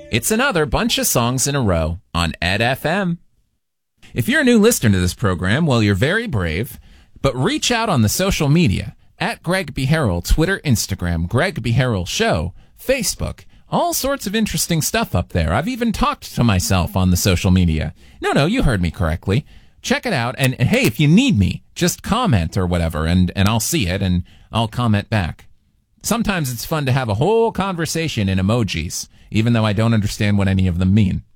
It's another bunch of songs in a row on Ed FM. If you're a new listener to this program, well, you're very brave, but reach out on the social media at Greg B. Harrell, Twitter, Instagram, Greg B. Harrell Show, Facebook, all sorts of interesting stuff up there. I've even talked to myself on the social media. No, you heard me correctly. Check it out, and hey, if you need me, just comment or whatever, and I'll see it, and I'll comment back. Sometimes it's fun to have a whole conversation in emojis, even though I don't understand what any of them mean.